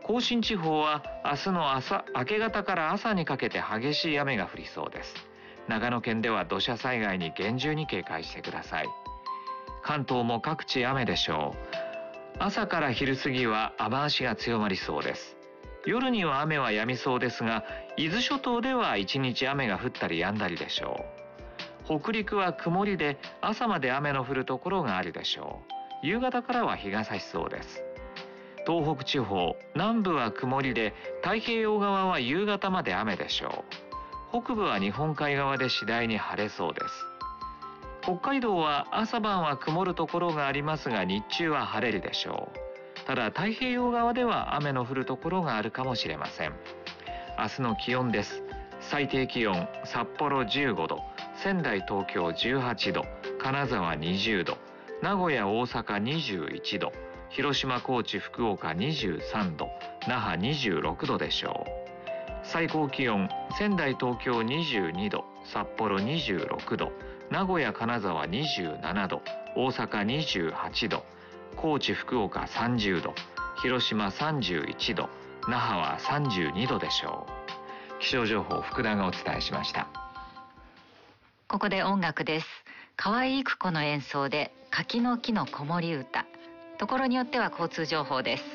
甲信地方は明日の明け方から朝にかけて激しい雨が降りそうです。長野県では土砂災害に厳重に警戒してください。関東も各地雨でしょう。朝から昼過ぎは雨足が強まりそうです。夜には雨は止みそうですが、伊豆諸島では一日雨が降ったり止んだりでしょう。北陸は曇りで朝まで雨の降るところがあるでしょう。夕方からは日が差しそうです。東北地方、南部は曇りで太平洋側は夕方まで雨でしょう。北部は日本海側で次第に晴れそうです。北海道は朝晩は曇るところがありますが、日中は晴れるでしょう。ただ太平洋側では雨の降るところがあるかもしれません。明日の気温です。最低気温、札幌15度、仙台東京18度、金沢20度、名古屋大阪21度、広島高知福岡23度、那覇26度でしょう。最高気温、仙台東京22度、札幌26度、名古屋金沢27度、大阪28度、高知福岡30度、広島31度、那覇は32度でしょう。気象情報、福田がお伝えしました。 ここで音楽です。河合育子の演奏で柿の木の子守歌。ところによっては交通情報です。